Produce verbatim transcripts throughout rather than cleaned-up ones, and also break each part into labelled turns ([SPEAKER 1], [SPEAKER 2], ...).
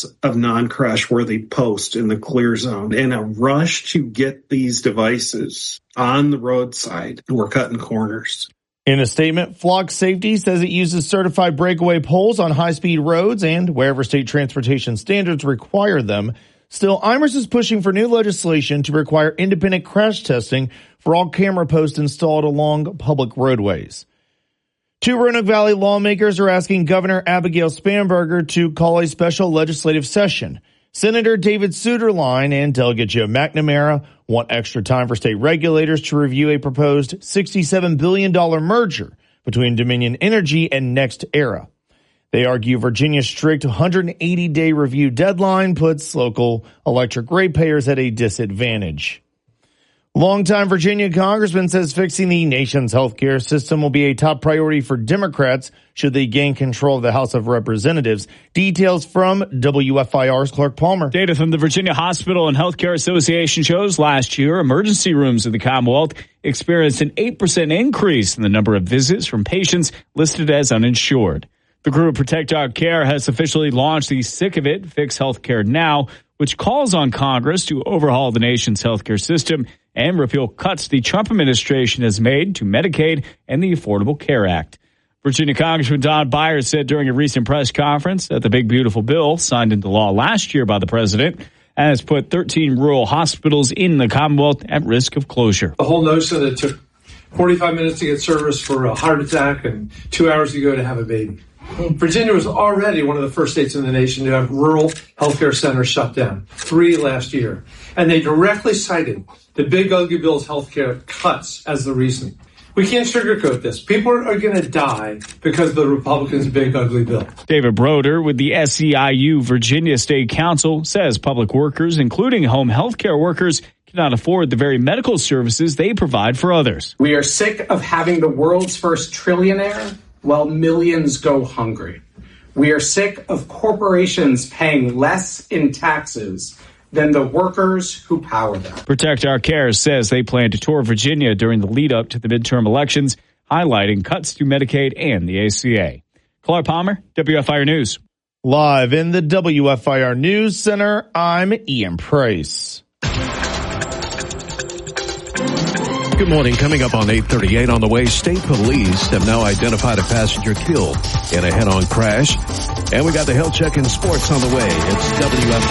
[SPEAKER 1] lots of non-crash-worthy posts in the clear zone and a rush to get these devices on the roadside. We're cutting corners.
[SPEAKER 2] In a statement, Flock Safety says it uses certified breakaway poles on high-speed roads and wherever state transportation standards require them. Still, Imers is pushing for new legislation to require independent crash testing for all camera posts installed along public roadways. Two Roanoke Valley lawmakers are asking Governor Abigail Spanberger to call a special legislative session. Senator David Suderline and Delegate Joe McNamara want extra time for state regulators to review a proposed sixty-seven billion dollars merger between Dominion Energy and NextEra. They argue Virginia's strict one hundred eighty day review deadline puts local electric ratepayers at a disadvantage. Longtime Virginia congressman says fixing the nation's healthcare system will be a top priority for Democrats should they gain control of the House of Representatives. Details from W F I R's Clark Palmer.
[SPEAKER 3] Data from the Virginia Hospital and Healthcare Association shows last year emergency rooms in the Commonwealth experienced an eight percent increase in the number of visits from patients listed as uninsured. The group Protect Our Care has officially launched the Sick of It, Fix Healthcare Now, which calls on Congress to overhaul the nation's healthcare system and repeal cuts the Trump administration has made to Medicaid and the Affordable Care Act. Virginia Congressman Don Byers said during a recent press conference that the big beautiful bill signed into law last year by the president has put thirteen rural hospitals in the Commonwealth at risk of closure.
[SPEAKER 4] The whole notion that it took forty-five minutes to get service for a heart attack and two hours to go to have a baby. Virginia was already one of the first states in the nation to have rural healthcare centers shut down, three last year. And they directly cited the Big Ugly Bill's healthcare cuts as the reason. We can't sugarcoat this. People are going to die because of the Republicans' Big Ugly Bill.
[SPEAKER 3] David Broder with the S E I U Virginia State Council says public workers, including home health care workers, cannot afford the very medical services they provide for others.
[SPEAKER 5] We are sick of having the world's first trillionaire while millions go hungry. We are sick of corporations paying less in taxes than the workers who power them.
[SPEAKER 3] Protect Our Care says they plan to tour Virginia during the lead up to the midterm elections, highlighting cuts to Medicaid and the A C A. Clark Palmer, W F I R News.
[SPEAKER 2] Live in the W F I R News Center, I'm Ian Price.
[SPEAKER 6] Good morning. Coming up on eight thirty-eight on the way, state police have now identified a passenger killed in a head-on crash. And we got the health check and sports on the way. It's W F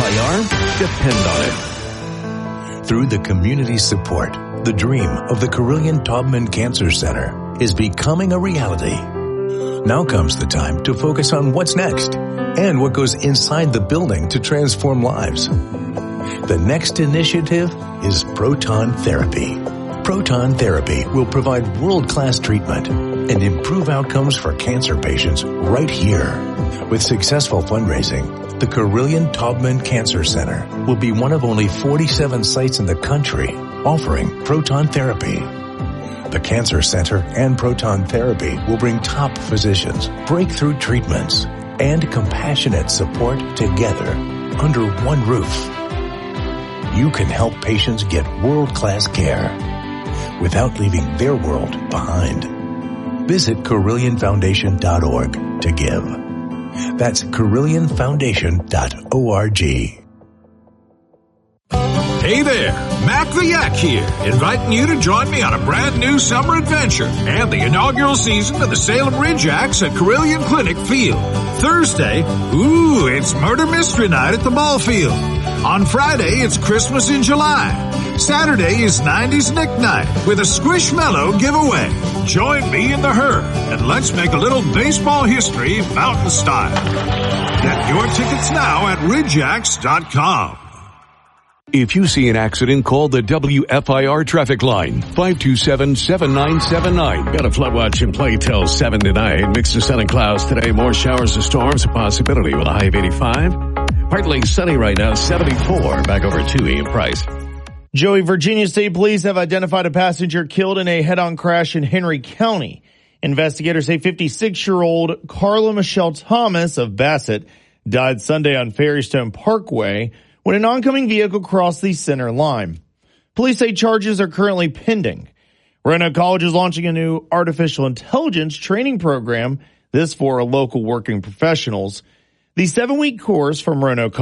[SPEAKER 6] I R. Depend on it.
[SPEAKER 7] Through the community support, the dream of the Carilion-Taubman Cancer Center is becoming a reality. Now comes the time to focus on what's next and what goes inside the building to transform lives. The next initiative is proton therapy. Proton therapy will provide world-class treatment and improve outcomes for cancer patients right here. With successful fundraising, the Carilion-Taubman Cancer Center will be one of only forty-seven sites in the country offering proton therapy. The Cancer Center and proton therapy will bring top physicians, breakthrough treatments, and compassionate support together under one roof. You can help patients get world-class care without leaving their world behind. Visit Carilion Foundation dot org to give. That's Carilion Foundation dot org.
[SPEAKER 8] Hey there, Mac the Yak here, inviting you to join me on a brand new summer adventure and the inaugural season of the Salem Ridge Yaks at Carilion Clinic Field. Thursday, ooh, it's Murder Mystery Night at the ball field. On Friday, it's Christmas in July. Saturday is nineties Nick Night with a Squishmallow giveaway. Join me in the herd and let's make a little baseball history mountain style. Get your tickets now at ridge yaks dot com.
[SPEAKER 6] If you see an accident, call the W F I R traffic line, five two seven, seven nine seven nine. Got a flood watch in play till seven tonight. Mix to sun and clouds today. More showers and storms, a possibility with a high of eighty-five. Partly sunny right now, seventy-four. Back over to Ian Price.
[SPEAKER 2] Joey, Virginia State Police have identified a passenger killed in a head-on crash in Henry County. Investigators say fifty-six-year-old Carla Michelle Thomas of Bassett died Sunday on Ferrystone Parkway when an oncoming vehicle crossed the center line. Police say charges are currently pending. Roanoke College is launching a new artificial intelligence training program, this for local working professionals. The seven-week course from Roanoke College